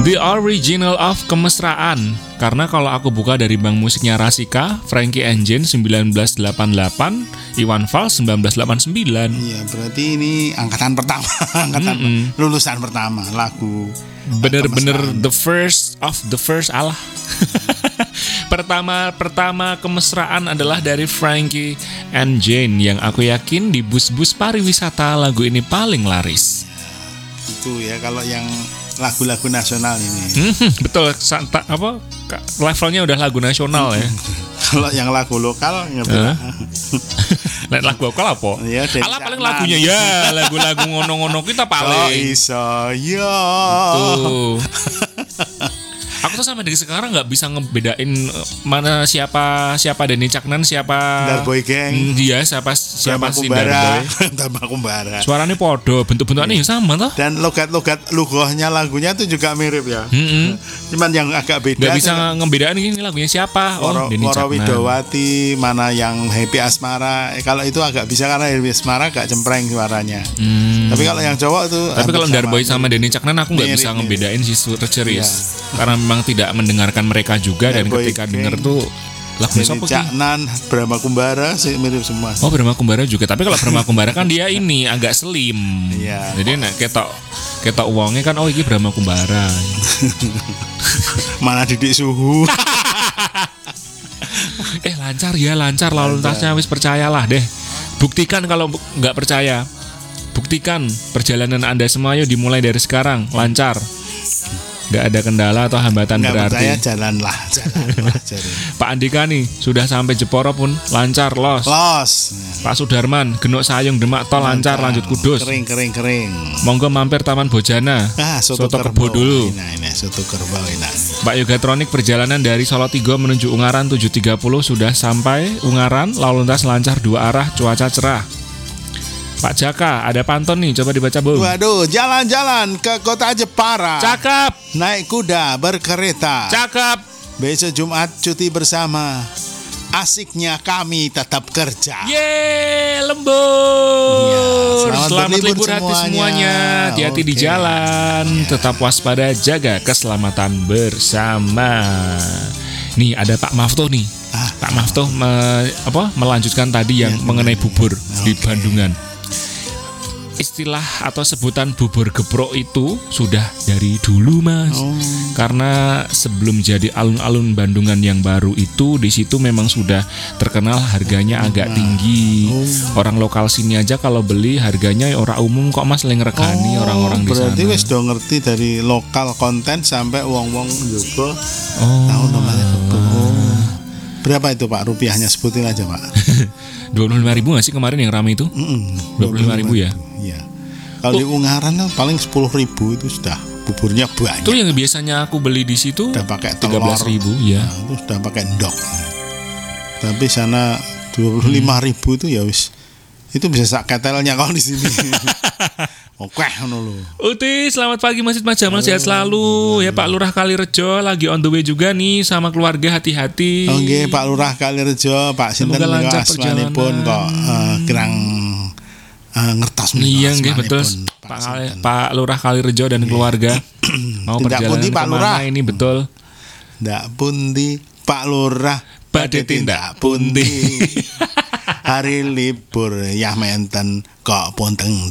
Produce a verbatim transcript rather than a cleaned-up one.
The Original of Kemesraan. Karena kalau aku buka dari bank musiknya Rasika, Frankie Engine sembilan belas delapan puluh delapan, Iwan Fals sembilan belas delapan puluh sembilan. Iya, berarti ini angkatan pertama, angkatan Mm-mm. lulusan pertama lagu. Bener-bener the first of the first Allah. Pertama pertama Kemesraan adalah dari Frankie and Jane yang aku yakin di bus-bus pariwisata lagu ini paling laris. Itu ya kalau yang lagu-lagu nasional ini. Hmm, betul, santa, apa levelnya udah lagu nasional ya. Kalau yang lagu lokal ngerti. Huh? Lagu lokal apa? Ya, Ala paling lagunya ya lagu-lagu ngono-ngono kita paling. Oh iso yo. Tuh. Aku tuh sampai dari sekarang nggak bisa ngebedain mana siapa siapa Denny Caknan, siapa Darboy Gang. Hmm, dia siapa siapa si Kumbara. Darboy. Darma Kumbara. Suaranya podo, bentuk-bentukannya ya sama toh. Dan logat-logat lugohnya lagunya tuh juga mirip ya. Mm-mm. Cuman yang agak beda. Nggak bisa ngebedain ini lagunya siapa. Oh, Woro, Denny Woro Caknan. Widowati, mana yang Happy Asmara. Eh, kalau itu agak bisa karena Happy Asmara agak cempreng suaranya. Hmm. Tapi kalau yang cowok tuh. Tapi kalau Darboy sama Denny Caknan aku nggak Mirip, bisa mirip. ngebedain si Ceris. Iya. Karena memang tidak mendengarkan mereka juga dan Darboy ketika Gang, denger tuh lagu Denny siapa sih? Caknan, Brahma Kumbara sih mirip semua. Oh, Brahma Kumbara juga. Tapi kalau Brahma Kumbara kan dia ini agak slim. Iya. Jadi nek ketok ketok uangnya kan oh ini Brahma Kumbara. Mana Didik Suhu. eh lancar ya, lancar lalu lintasnya wis percayalah deh. Buktikan kalau bu- nggak percaya. Buktikan perjalanan Anda semua yuk dimulai dari sekarang lancar. Nggak ada kendala atau hambatan Nggak berarti. percaya jalanlah, jalanlah. Jadi. Pak Andika nih sudah sampai Jeporo pun lancar los. Los. Pak Sudarman Genuk Sayung Demak tol lancar lanjut Kudus. Kering kering kering. Monggo mampir Taman Bojana. Ah, soto, Soto kerbau Kebo dulu. Nah, ini soto kerbau enak. Pak Yogatronik perjalanan dari Solo Tigo menuju Ungaran tujuh tiga puluh sudah sampai Ungaran, lalu lintas lancar dua arah, cuaca cerah. Pak Jaka, ada pantun nih, coba dibaca Bung. Waduh, jalan-jalan ke kota Jepara. Cakep, Naik kuda berkereta. cakep. Besok Jumat cuti bersama. Asiknya kami tetap kerja. Yeay, lembur. Iya, selamat selamat berlibur libur hati semuanya. semuanya. Hati-hati di Oke. jalan, tetap waspada, jaga keselamatan bersama. Nih ada Pak Maftuh nih. Ah, Pak Maftuh me- apa melanjutkan tadi yang Ya, mengenai bubur di Oke. Bandungan. Istilah atau sebutan bubur geprok itu sudah dari dulu Mas. Oh. Karena sebelum jadi alun-alun Bandungan yang baru itu di situ memang sudah terkenal harganya agak tinggi. Orang lokal sini aja kalau beli harganya ya ora umum kok Mas leng regani orang-orang di sana. Berarti wis do ngerti dari lokal konten sampai wong-wong juga Oh. tahu namanya betul. Oh. Berapa itu Pak rupiahnya, sebutin aja Pak. dua puluh lima ribu nggak sih kemarin yang ramai itu? Mm-mm, dua puluh lima ribu ya? Iya. Kalau di Ungaran tuh paling sepuluh ribu itu sudah buburnya banyak. Itu yang biasanya aku beli di situ Udah pakai tiga telur. belas ribu ya. Nah, itu sudah pakai ndok. Tapi sana dua puluh lima ribu itu ya wis. Itu bisa sak ketelnya kalau di sini. Oke, ngono lho. Uti, selamat pagi Masjid Mas Jamal, sehat selalu. Ya Pak Lurah Kalirejo lagi on the way juga nih sama keluarga, hati-hati. Oke, Pak Lurah Kalirejo, Pak sinten Semoga lancar asmanipun perjalanan. kok eh, kirang eh, ngertos menika Iya nggih asmanipun, betul. Pak Pak, sinten. Pak Lurah Kalirejo dan keluarga mau Tindak perjalanan pundi, Pak kemana Lurah? ini betul. Ndak pundi Pak Lurah Badhe tindak pundi. Hari libur ya menten kok pun teng